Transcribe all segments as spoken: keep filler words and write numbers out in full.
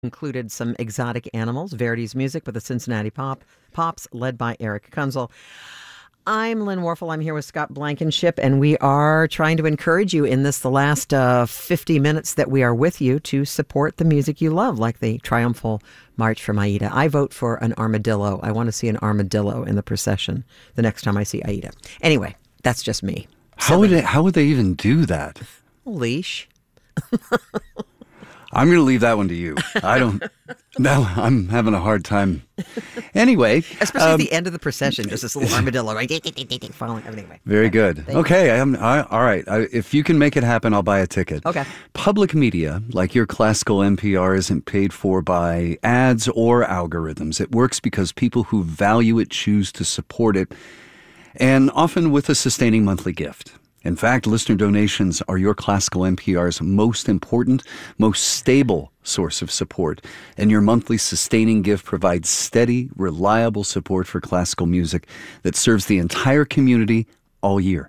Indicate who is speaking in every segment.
Speaker 1: Included some exotic animals, Verity's music with the Cincinnati Pop Pops, led by Eric Kunzel. I'm Lynn Warfel. I'm here with Scott Blankenship, and we are trying to encourage you in this, the last uh, fifty minutes that we are with you, to support the music you love, like the Triumphal March from Aida. I vote for an armadillo. I want to see an armadillo in the procession the next time I see Aida. Anyway, that's just me.
Speaker 2: How would they, how would they even do that?
Speaker 1: Leash.
Speaker 2: I'm going to leave that one to you. I don't. No, I'm having a hard time. Anyway,
Speaker 1: especially
Speaker 2: um,
Speaker 1: at the end of the procession, just this little armadillo, right? Following anyway.
Speaker 2: Very good. Okay, I'm I, all right. I, if you can make it happen, I'll buy a ticket.
Speaker 1: Okay.
Speaker 2: Public media, like your classical N P R, isn't paid for by ads or algorithms. It works because people who value it choose to support it, and often with a sustaining monthly gift. In fact, listener donations are your classical N P R's most important, most stable source of support, and your monthly sustaining gift provides steady, reliable support for classical music that serves the entire community all year.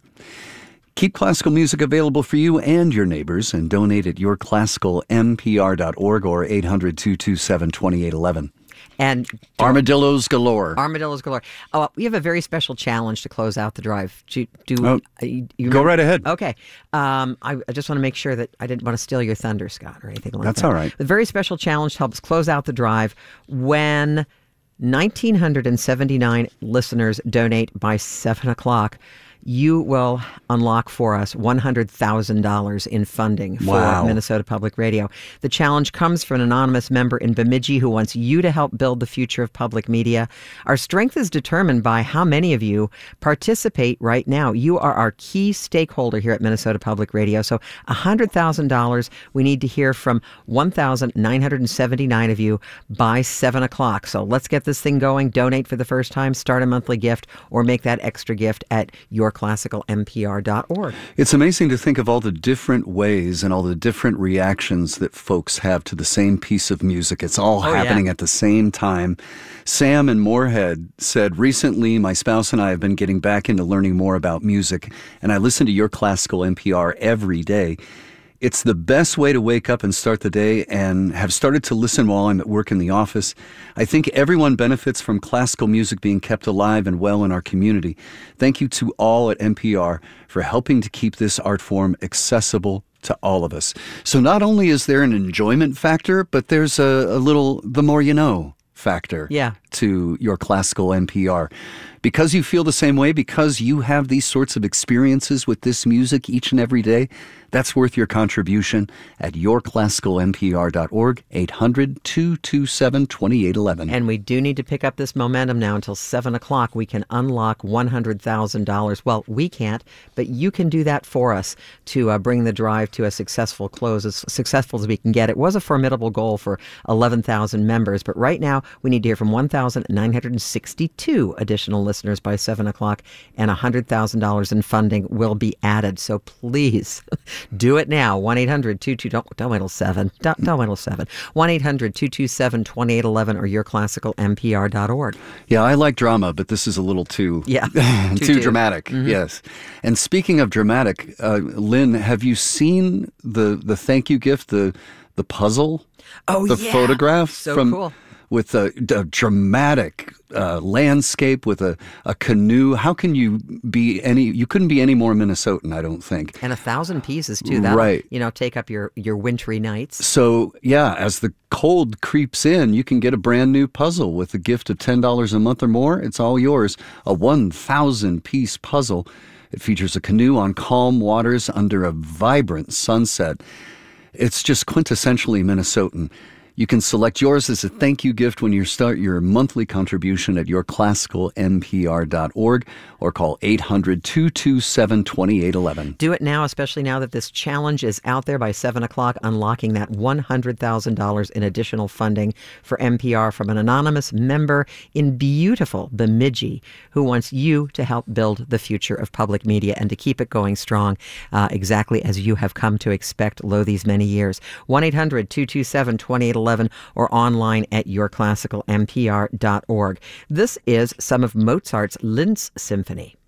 Speaker 2: Keep classical music available for you and your neighbors, and donate at your classical m p r dot org or eight hundred, two two seven, two eight one one.
Speaker 1: And
Speaker 2: armadillos galore.
Speaker 1: Armadillos galore. Oh, we have a very special challenge to close out the drive. Do, do
Speaker 2: oh,
Speaker 1: uh, you, you
Speaker 2: go right ahead.
Speaker 1: Okay. Um, I, I just want to make sure that I didn't want to steal your thunder, Scott, or anything like
Speaker 2: That's
Speaker 1: that.
Speaker 2: That's all right.
Speaker 1: The very special challenge helps close out the drive when one thousand nine hundred seventy-nine listeners donate by seven o'clock. You will unlock for us one hundred thousand dollars in funding for
Speaker 2: wow.
Speaker 1: Minnesota Public Radio. The challenge comes from an anonymous member in Bemidji who wants you to help build the future of public media. Our strength is determined by how many of you participate right now. You are our key stakeholder here at Minnesota Public Radio. So one hundred thousand dollars, we need to hear from one thousand nine hundred seventy-nine of you by seven o'clock. So let's get this thing going. Donate for the first time, start a monthly gift, or make that extra gift at your classical m p r dot org.
Speaker 2: It's amazing to think of all the different ways and all the different reactions that folks have to the same piece of music. It's all
Speaker 1: oh,
Speaker 2: happening
Speaker 1: yeah.
Speaker 2: at the same time. Sam in Moorhead said, recently my spouse and I have been getting back into learning more about music, and I listen to your classical N P R every day. It's the best way to wake up and start the day, and have started to listen while I'm at work in the office. I think everyone benefits from classical music being kept alive and well in our community. Thank you to all at N P R for helping to keep this art form accessible to all of us. So not only is there an enjoyment factor, but there's a, a little the more you know factor
Speaker 1: yeah.
Speaker 2: to your classical N P R. Because you feel the same way, because you have these sorts of experiences with this music each and every day, that's worth your contribution at your classical m p r dot org, eight hundred, two two seven, two eight one one.
Speaker 1: And we do need to pick up this momentum now until seven o'clock. We can unlock one hundred thousand dollars. Well, we can't, but you can do that for us to uh, bring the drive to a successful close, as successful as we can get. It was a formidable goal for eleven thousand members, but right now we need to hear from one thousand nine hundred sixty-two additional listeners by seven o'clock, and one hundred thousand dollars in funding will be added. So please do it now. one eight hundred, two two, don't, don't wait till seven. Don't, don't wait till seven. one eight hundred, two two seven, two eight one one or your classical m p r dot org.
Speaker 2: Yeah, I like drama, but this is a little too,
Speaker 1: yeah.
Speaker 2: too,
Speaker 1: too,
Speaker 2: too
Speaker 1: too
Speaker 2: dramatic. Mm-hmm. Yes. And speaking of dramatic, uh, Lynn, have you seen the, the thank you gift, the, the puzzle?
Speaker 1: Oh,
Speaker 2: the
Speaker 1: yeah.
Speaker 2: The photograph?
Speaker 1: So
Speaker 2: from,
Speaker 1: cool.
Speaker 2: With a, a dramatic uh, landscape, with a, a canoe. How can you be any, you couldn't be any more Minnesotan, I don't think.
Speaker 1: And a thousand pieces, too. That'll,
Speaker 2: right.
Speaker 1: you know, take up your, your wintry nights.
Speaker 2: So, yeah, as the cold creeps in, you can get a brand new puzzle with a gift of ten dollars a month or more. It's all yours. A one thousand piece puzzle. It features a canoe on calm waters under a vibrant sunset. It's just quintessentially Minnesotan. You can select yours as a thank you gift when you start your monthly contribution at your classical m p r dot org or call eight hundred, two two seven, two eight one one.
Speaker 1: Do it now, especially now that this challenge is out there by seven o'clock, unlocking that one hundred thousand dollars in additional funding for N P R from an anonymous member in beautiful Bemidji who wants you to help build the future of public media and to keep it going strong, uh, exactly as you have come to expect lo these many years. one eight hundred, two two seven, two eight one one or online at your classical m p r dot org. This is some of Mozart's Linz Symphony.